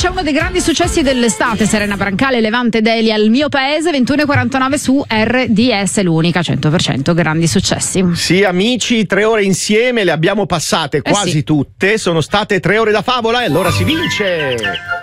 c'è uno dei grandi successi dell'estate, Serena Brancale, Levante Delia, Il mio paese, 21:49 su RDS, l'unica 100% grandi successi. Sì, amici, 3 ore insieme, le abbiamo passate quasi tutte, sono state 3 ore da favola e allora si vince!